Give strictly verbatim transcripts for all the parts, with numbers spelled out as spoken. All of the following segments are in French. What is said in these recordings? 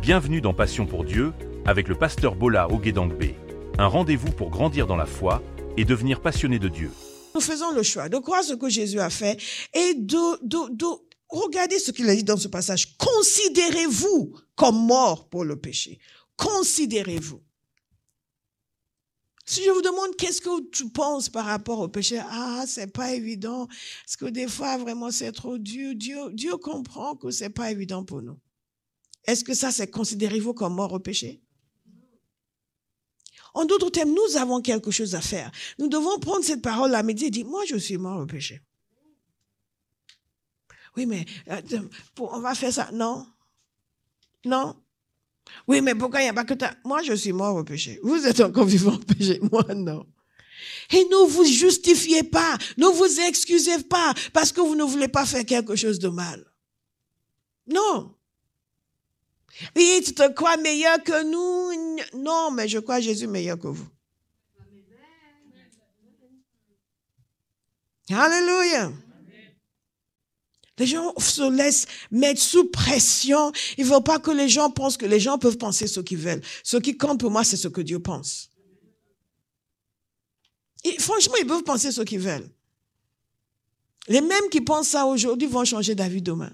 Bienvenue dans Passion pour Dieu avec le pasteur Bola Ogedangbe. Un rendez-vous pour grandir dans la foi et devenir passionné de Dieu. Nous faisons le choix de croire ce que Jésus a fait et de, de, de regarder ce qu'il a dit dans ce passage. Considérez-vous comme mort pour le péché. Considérez-vous. Si je vous demande qu'est-ce que tu penses par rapport au péché, ah, c'est pas évident. Parce que des fois, vraiment, c'est trop dur. Dieu, Dieu comprend que c'est pas évident pour nous. Est-ce que ça, c'est considérez-vous comme mort au péché? En d'autres termes, nous avons quelque chose à faire. Nous devons prendre cette parole à midi et dire, moi, je suis mort au péché. Oui, mais euh, pour, on va faire ça. Non. Non. Oui, mais pourquoi il n'y a pas que ça? Moi, je suis mort au péché. Vous êtes encore vivant au péché. Moi, non. Et ne vous justifiez pas. Ne vous excusez pas parce que vous ne voulez pas faire quelque chose de mal. Non. Oui, tu te crois meilleur que nous? Non, mais je crois Jésus meilleur que vous. Alléluia. Les gens se laissent mettre sous pression. Il ne faut pas que les gens pensent que les gens peuvent penser ce qu'ils veulent. Ce qui compte pour moi, c'est ce que Dieu pense. Et franchement, ils peuvent penser ce qu'ils veulent. Les mêmes qui pensent ça aujourd'hui vont changer d'avis demain.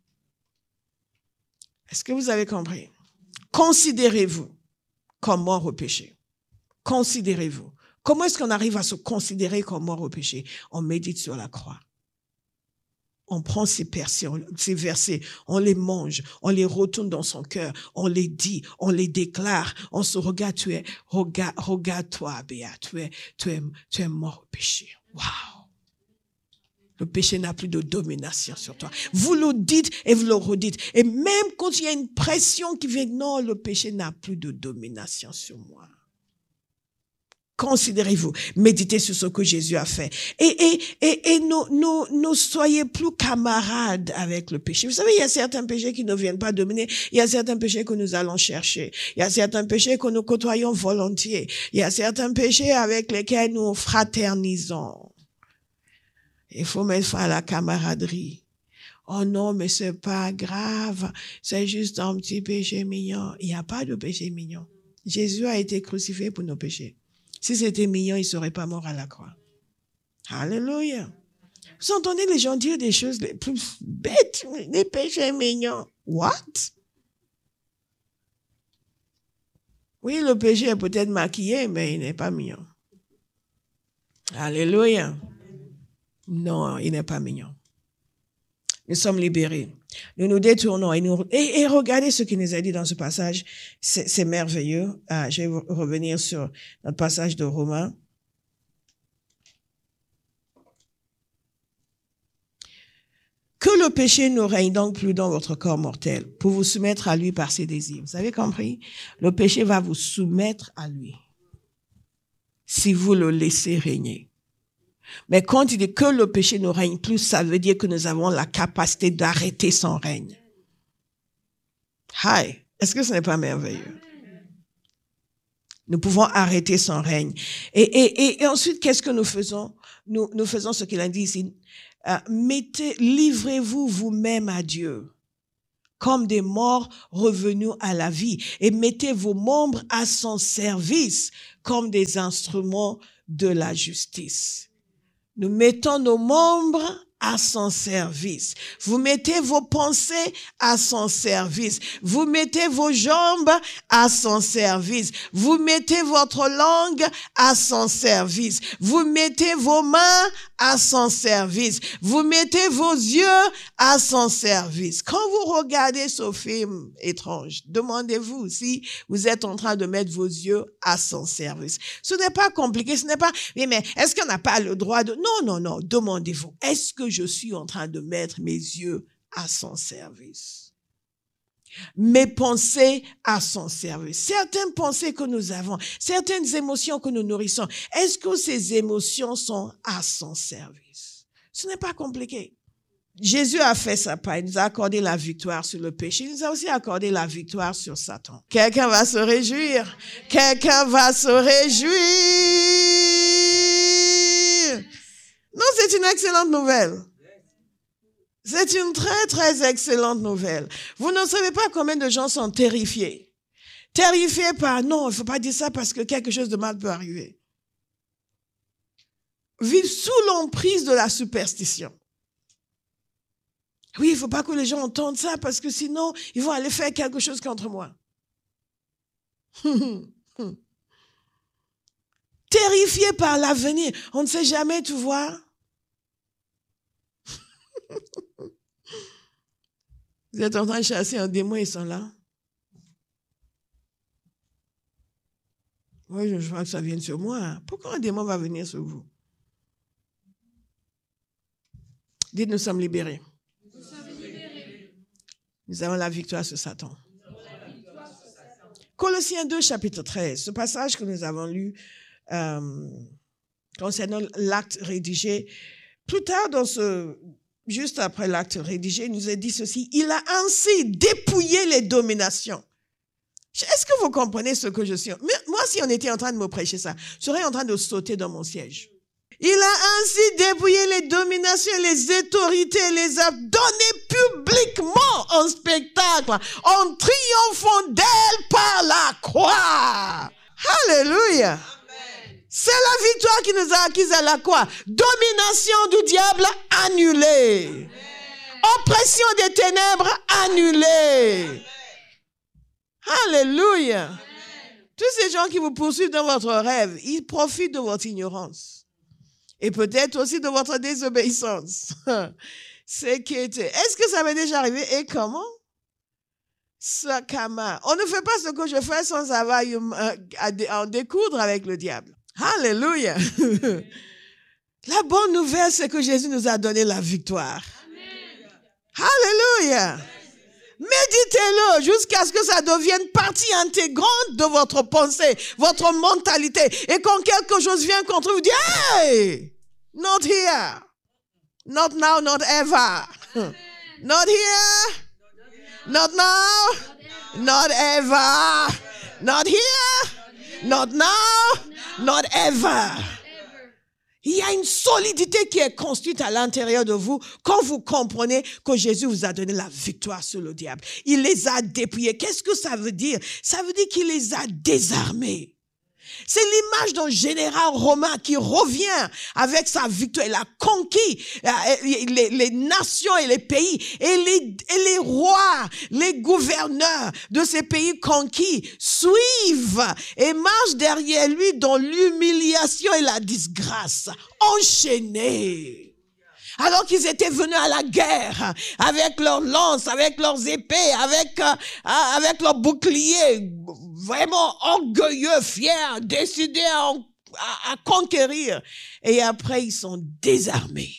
Est-ce que vous avez compris? Considérez-vous comme mort au péché. Considérez-vous. Comment est-ce qu'on arrive à se considérer comme mort au péché? On médite sur la croix. On prend ces versets, ces versets, on les mange, on les retourne dans son cœur, on les dit, on les déclare, on se regarde, tu es, regarde, regarde-toi, Béa, tu es, tu es, tu es mort au péché. Waouh! Le péché n'a plus de domination sur toi. Vous le dites et vous le redites. Et même quand il y a une pression qui vient, non, le péché n'a plus de domination sur moi. Considérez-vous, méditez sur ce que Jésus a fait. Et, et, et, et ne, ne, ne soyez plus camarades avec le péché. Vous savez, il y a certains péchés qui ne viennent pas dominer. Il y a certains péchés que nous allons chercher. Il y a certains péchés que nous côtoyons volontiers. Il y a certains péchés avec lesquels nous fraternisons. Il faut mettre fin à la camaraderie. Oh non, mais c'est pas grave. C'est juste un petit péché mignon. Il n'y a pas de péché mignon. Jésus a été crucifié pour nos péchés. Si c'était mignon, il ne serait pas mort à la croix. Alléluia. Vous entendez les gens dire des choses les plus bêtes, des péchés mignons. What? Oui, le péché est peut-être maquillé, mais il n'est pas mignon. Alléluia. Non, il n'est pas mignon. Nous sommes libérés. Nous nous détournons et, nous, et, et regardez ce qu'il nous a dit dans ce passage. C'est, c'est merveilleux. Ah, je vais revenir sur notre passage de Romains. Que le péché ne règne donc plus dans votre corps mortel pour vous soumettre à lui par ses désirs. Vous avez compris? Le péché va vous soumettre à lui si vous le laissez régner. Mais quand il dit que le péché ne règne plus, ça veut dire que nous avons la capacité d'arrêter son règne. Hi, est-ce que ce n'est pas merveilleux? Nous pouvons arrêter son règne. Et, et, et ensuite, qu'est-ce que nous faisons? Nous, nous faisons ce qu'il a dit ici. Euh, mettez, livrez-vous vous-même à Dieu, comme des morts revenus à la vie, et mettez vos membres à son service, comme des instruments de la justice. Nous mettons nos membres à son service. Vous mettez vos pensées à son service. Vous mettez vos jambes à son service. Vous mettez votre langue à son service. Vous mettez vos mains à son service. Vous mettez vos yeux à son service. Quand vous regardez ce film étrange, demandez-vous si vous êtes en train de mettre vos yeux à son service. Ce n'est pas compliqué, ce n'est pas, mais, mais est-ce qu'on n'a pas le droit de, non, non, non, demandez-vous, est-ce que je suis en train de mettre mes yeux à son service? Mes pensées à son service. Certaines pensées que nous avons, certaines émotions que nous nourrissons, est-ce que ces émotions sont à son service? Ce n'est pas compliqué. Jésus a fait sa part. Il nous a accordé la victoire sur le péché. Il nous a aussi accordé la victoire sur Satan. Quelqu'un va se réjouir. Quelqu'un va se réjouir. Non, c'est une excellente nouvelle. C'est une très, très excellente nouvelle. Vous ne savez pas combien de gens sont terrifiés. Terrifiés par, non, il ne faut pas dire ça parce que quelque chose de mal peut arriver. Vivent sous l'emprise de la superstition. Oui, il ne faut pas que les gens entendent ça parce que sinon, ils vont aller faire quelque chose contre moi. Terrifiés par l'avenir. On ne sait jamais, tu vois. Vous êtes en train de chasser un démon, ils sont là. Oui, je vois que ça vient sur moi. Pourquoi un démon va venir sur vous? Dites, nous sommes libérés. Nous sommes libérés. Nous avons la victoire sur Satan. Victoire sur Satan. Colossiens deux, chapitre treize, ce passage que nous avons lu euh, concernant l'acte rédigé. Plus tard, dans ce, juste après l'acte rédigé, il nous a dit ceci. Il a ainsi dépouillé les dominations. Est-ce que vous comprenez ce que je suis? Moi, si on était en train de me prêcher ça, je serais en train de sauter dans mon siège. Il a ainsi dépouillé les dominations, les autorités, les a données publiquement en spectacle, en triomphant d'elles par la croix. Alléluia. C'est la victoire qui nous a acquise à la croix. Domination du diable annulée. Amen. Oppression des ténèbres annulée. Alléluia. Amen. Tous ces gens qui vous poursuivent dans votre rêve, ils profitent de votre ignorance. Et peut-être aussi de votre désobéissance. C'est qui était. Est-ce que ça m'est déjà arrivé? Et comment? Sakama. On ne fait pas ce que je fais sans avoir à en découdre avec le diable. Alléluia. La bonne nouvelle, c'est que Jésus nous a donné la victoire. Amen. Alléluia. Méditez-le jusqu'à ce que ça devienne partie intégrante de votre pensée, votre mentalité. Et quand quelque chose vient contre vous, vous dites, hey, not here. Not now, not ever. Not here. Not now. Not ever. Not here. Not now. Not ever. Il y a une solidité qui est construite à l'intérieur de vous quand vous comprenez que Jésus vous a donné la victoire sur le diable. Il les a dépouillés. Qu'est-ce que ça veut dire? Ça veut dire qu'il les a désarmés. C'est l'image d'un général romain qui revient avec sa victoire. Il a conquis les, les nations et les pays. Et les, et les rois, les gouverneurs de ces pays conquis suivent et marchent derrière lui dans l'humiliation et la disgrâce. Enchaînés. Alors qu'ils étaient venus à la guerre avec leurs lances, avec leurs épées, avec, euh, avec leurs boucliers, vraiment orgueilleux, fiers, décidés à, à, à conquérir. Et après, ils sont désarmés,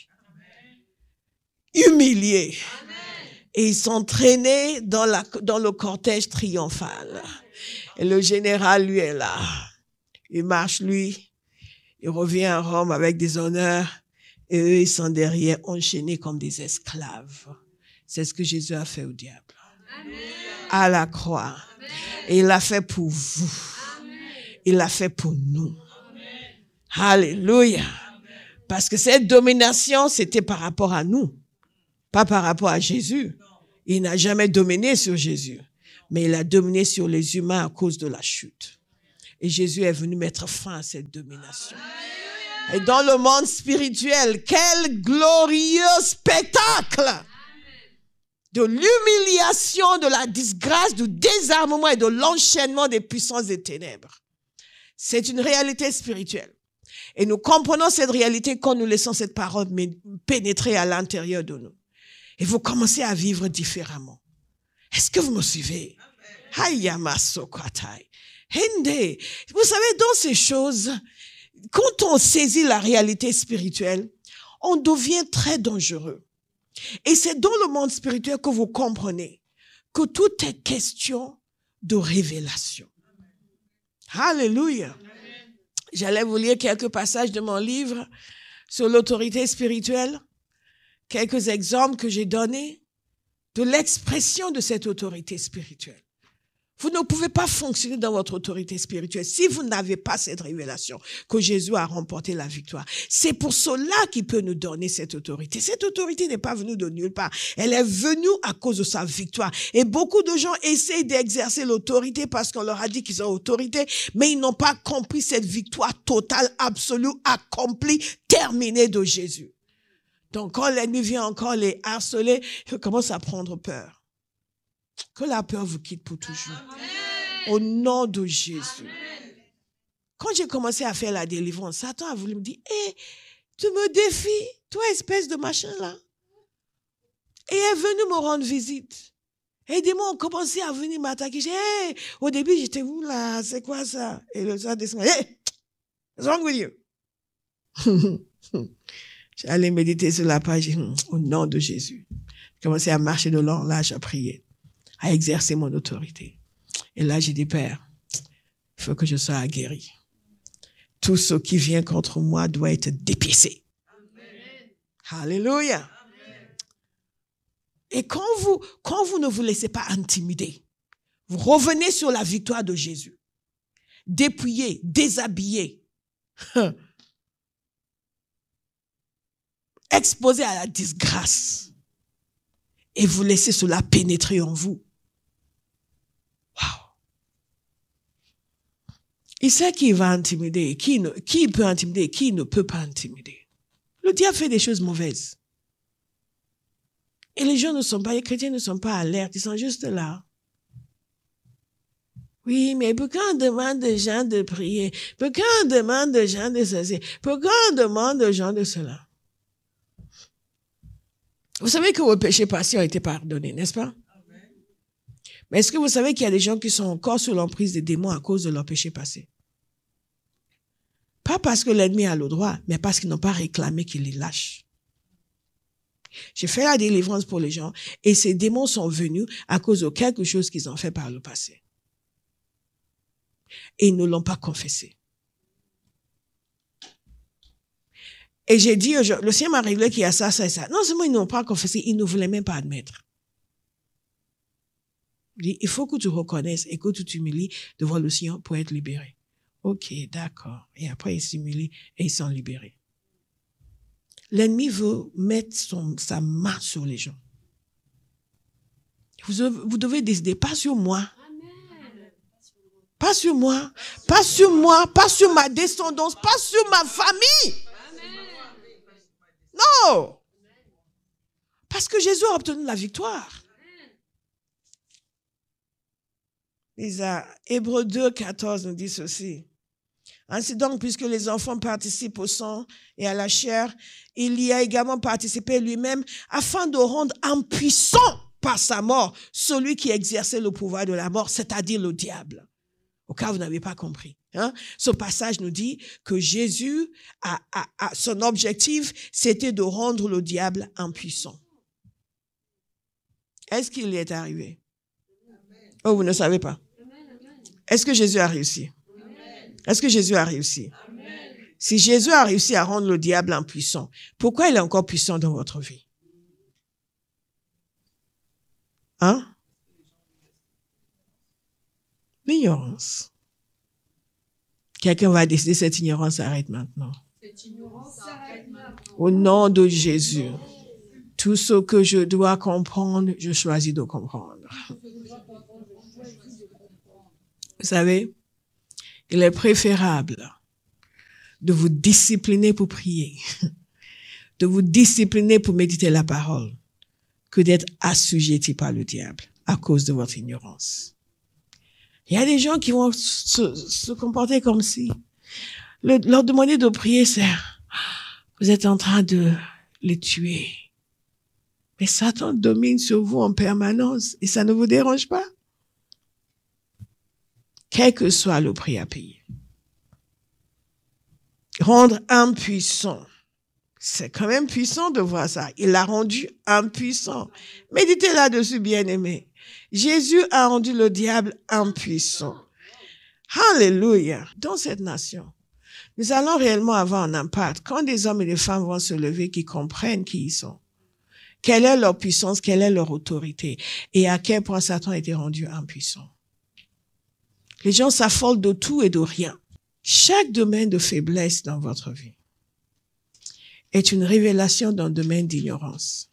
humiliés. Et ils sont traînés dans, la, dans le cortège triomphal. Et le général, lui, est là. Il marche, lui. Il revient à Rome avec des honneurs. Et eux, ils sont derrière, enchaînés comme des esclaves. C'est ce que Jésus a fait au diable. Amen. À la croix. Amen. Et il l'a fait pour vous. Amen. Il l'a fait pour nous. Amen. Alléluia. Amen. Parce que cette domination, c'était par rapport à nous. Pas par rapport à Jésus. Il n'a jamais dominé sur Jésus. Mais il a dominé sur les humains à cause de la chute. Et Jésus est venu mettre fin à cette domination. Amen. Et dans le monde spirituel, quel glorieux spectacle de l'humiliation, de la disgrâce, du désarmement et de l'enchaînement des puissances des ténèbres. C'est une réalité spirituelle. Et nous comprenons cette réalité quand nous laissons cette parole pénétrer à l'intérieur de nous. Et vous commencez à vivre différemment. Est-ce que vous me suivez? Hende. Vous savez, dans ces choses, quand on saisit la réalité spirituelle, on devient très dangereux. Et c'est dans le monde spirituel que vous comprenez que tout est question de révélation. Alléluia. J'allais vous lire quelques passages de mon livre sur l'autorité spirituelle, quelques exemples que j'ai donnés de l'expression de cette autorité spirituelle. Vous ne pouvez pas fonctionner dans votre autorité spirituelle si vous n'avez pas cette révélation que Jésus a remporté la victoire. C'est pour cela qu'il peut nous donner cette autorité. Cette autorité n'est pas venue de nulle part. Elle est venue à cause de sa victoire. Et beaucoup de gens essayent d'exercer l'autorité parce qu'on leur a dit qu'ils ont autorité, mais ils n'ont pas compris cette victoire totale, absolue, accomplie, terminée de Jésus. Donc quand l'ennemi vient encore les harceler, ils commencent à prendre peur. Que la peur vous quitte pour toujours. Amen. Au nom de Jésus. Amen. Quand j'ai commencé à faire la délivrance, Satan a voulu me dire, hé, hey, tu me défies, toi espèce de machin là. Et il est venu me rendre visite. Et des mots ont commencé à venir m'attaquer. J'ai dit, hey, au début, j'étais où là? C'est quoi ça? Et le soir descend, hey, what's wrong with you? J'allais méditer sur la page, au nom de Jésus. J'ai commencé à marcher de long, là, j'ai prié, à exercer mon autorité. Et là, j'ai dit, Père, il faut que je sois guéri. Tout ce qui vient contre moi doit être dépiécé. Amen. Alléluia. Amen. Et quand vous, quand vous ne vous laissez pas intimider, vous revenez sur la victoire de Jésus. Dépouillé, déshabillé, exposé à la disgrâce. Et vous laissez cela pénétrer en vous. Waouh! Il sait qui va intimider, qui, ne, qui peut intimider, qui ne peut pas intimider. Le diable fait des choses mauvaises. Et les gens ne sont pas, les chrétiens ne sont pas alertes, ils sont juste là. Oui, mais pourquoi on demande aux gens de prier? Pourquoi on demande aux gens de ceci? Pourquoi on demande aux gens de cela? Vous savez que vos péchés passés ont été pardonnés, n'est-ce pas? Amen. Mais est-ce que vous savez qu'il y a des gens qui sont encore sous l'emprise des démons à cause de leurs péchés passés? Pas parce que l'ennemi a le droit, mais parce qu'ils n'ont pas réclamé qu'il les lâche. J'ai fait la délivrance pour les gens et ces démons sont venus à cause de quelque chose qu'ils ont fait par le passé. Et ils ne l'ont pas confessé. Et j'ai dit, le Seigneur m'a révélé qu'il y a ça, ça et ça. Non seulement ils n'ont pas confessé, ils ne voulaient même pas admettre. Il dit, il faut que tu reconnaisses et que tu t'humilies devant le Seigneur pour être libéré. Ok, d'accord. Et après, ils s'humilient et ils sont libérés. L'ennemi veut mettre son, sa main sur les gens. Vous, vous devez décider, pas sur moi. Pas sur moi. Pas sur moi. Pas sur ma descendance. Pas sur ma famille. Non! Parce que Jésus a obtenu la victoire. Hébreux deux, quatorze nous dit ceci. Ainsi donc, puisque les enfants participent au sang et à la chair, il y a également participé lui-même afin de rendre impuissant par sa mort celui qui exerçait le pouvoir de la mort, c'est-à-dire le diable. Au cas où vous n'avez pas compris. Hein? Ce passage nous dit que Jésus, a, a, a, son objectif, c'était de rendre le diable impuissant. Est-ce qu'il y est arrivé? Oh, vous ne savez pas. Est-ce que Jésus a réussi? Est-ce que Jésus a réussi? Si Jésus a réussi à rendre le diable impuissant, pourquoi il est encore puissant dans votre vie? Hein? L'ignorance. Quelqu'un va décider, cette ignorance s'arrête maintenant. Cette ignorance s'arrête maintenant. Au nom de Jésus, tout ce que je dois comprendre, je choisis de comprendre. Vous savez, il est préférable de vous discipliner pour prier, de vous discipliner pour méditer la parole, que d'être assujetti par le diable à cause de votre ignorance. Il y a des gens qui vont se, se comporter comme si le, leur demander de prier, c'est vous êtes en train de les tuer. Mais Satan domine sur vous en permanence et ça ne vous dérange pas? Quel que soit le prix à payer. Rendre impuissant. C'est quand même puissant de voir ça. Il l'a rendu impuissant. Méditez là-dessus, bien-aimés. Jésus a rendu le diable impuissant. Alléluia. Dans cette nation, nous allons réellement avoir un impact quand des hommes et des femmes vont se lever qui comprennent qui ils sont. Quelle est leur puissance, quelle est leur autorité et à quel point Satan a été rendu impuissant. Les gens s'affolent de tout et de rien. Chaque domaine de faiblesse dans votre vie est une révélation d'un domaine d'ignorance.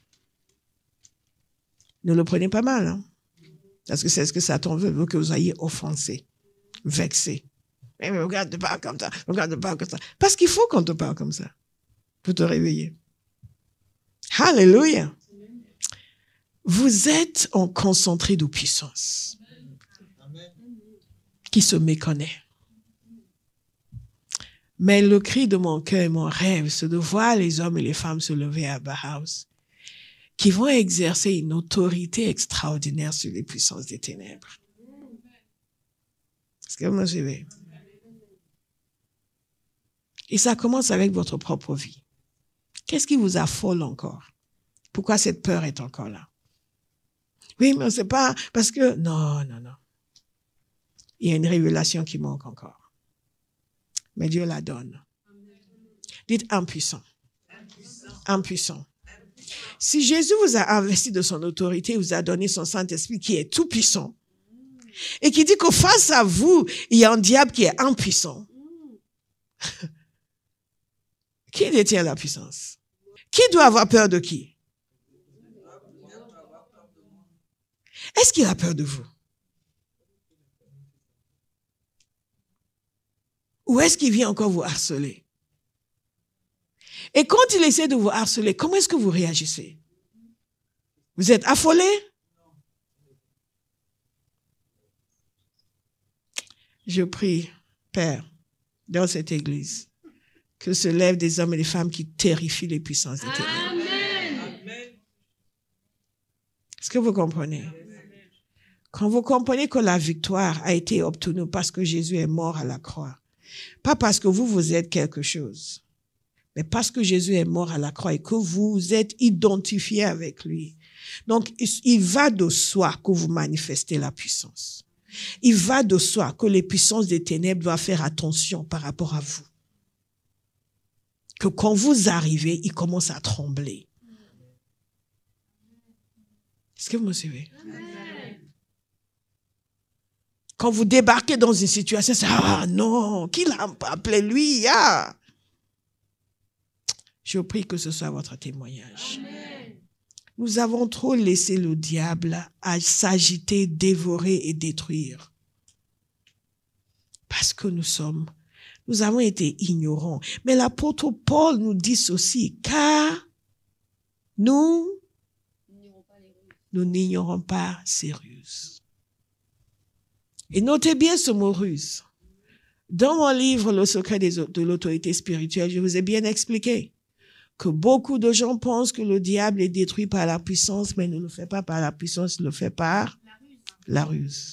Ne le prenez pas mal, hein? Parce que c'est ce que Satan veut, veut que vous ayez offensé, vexé. Mais regarde, ne parle comme ça, regarde, ne parle comme ça. Parce qu'il faut qu'on te parle comme ça pour te réveiller. Alléluia. Vous êtes en concentré de puissance qui se méconnaît. Mais le cri de mon cœur et mon rêve, c'est de voir les hommes et les femmes se lever à Bauhaus, qui vont exercer une autorité extraordinaire sur les puissances des ténèbres. Est-ce que vous me suivez? Et ça commence avec votre propre vie. Qu'est-ce qui vous affole encore? Pourquoi cette peur est encore là? Oui, mais on ne sait pas, parce que... Non, non, non. Il y a une révélation qui manque encore. Mais Dieu la donne. Dites impuissant. Impuissant. Si Jésus vous a investi de son autorité, vous a donné son Saint-Esprit qui est tout puissant, et qui dit que face à vous, il y a un diable qui est impuissant. Qui détient la puissance? Qui doit avoir peur de qui? Est-ce qu'il a peur de vous? Ou est-ce qu'il vient encore vous harceler? Et quand il essaie de vous harceler, comment est-ce que vous réagissez? Vous êtes affolé? Je prie, Père, dans cette église, que se lèvent des hommes et des femmes qui terrifient les puissances des ténèbres. Amen. Est-ce que vous comprenez? Quand vous comprenez que la victoire a été obtenue parce que Jésus est mort à la croix, pas parce que vous, vous êtes quelque chose, mais parce que Jésus est mort à la croix et que vous êtes identifié avec lui. Donc, il va de soi que vous manifestez la puissance. Il va de soi que les puissances des ténèbres doivent faire attention par rapport à vous. Que quand vous arrivez, ils commencent à trembler. Est-ce que vous me suivez? Quand vous débarquez dans une situation, c'est « Ah non, qui l'a appelé lui? Ah. » Je prie que ce soit votre témoignage. Amen. Nous avons trop laissé le diable à s'agiter, dévorer et détruire. Parce que nous sommes, nous avons été ignorants. Mais l'apôtre Paul nous dit ceci, car nous, nous n'ignorons pas ces ruses. Et notez bien ce mot ruse. Dans mon livre, Le secret des, de l'autorité spirituelle, je vous ai bien expliqué que beaucoup de gens pensent que le diable est détruit par la puissance, mais il ne le fait pas par la puissance, il le fait par la ruse.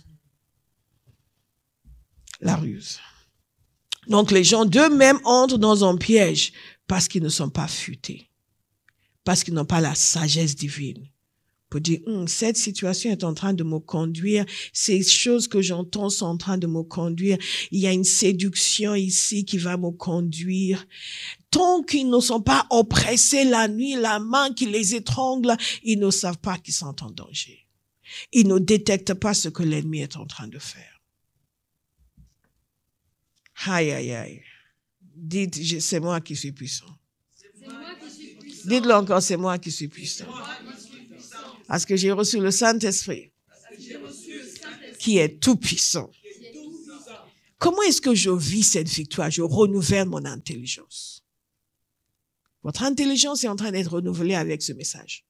La ruse. Donc les gens d'eux-mêmes entrent dans un piège parce qu'ils ne sont pas futés, parce qu'ils n'ont pas la sagesse divine. Pour dire, hm, cette situation est en train de me conduire, ces choses que j'entends sont en train de me conduire, il y a une séduction ici qui va me conduire. Tant qu'ils ne sont pas oppressés la nuit, la main qui les étrangle, ils ne savent pas qu'ils sont en danger. Ils ne détectent pas ce que l'ennemi est en train de faire. Aïe, aïe, aïe. Dites, c'est moi qui suis puissant. Dites-le encore, c'est moi qui suis puissant. Parce que j'ai reçu le Saint-Esprit, qui est tout puissant. Comment est-ce que je vis cette victoire? Je renouvelle mon intelligence. Votre intelligence est en train d'être renouvelée avec ce message.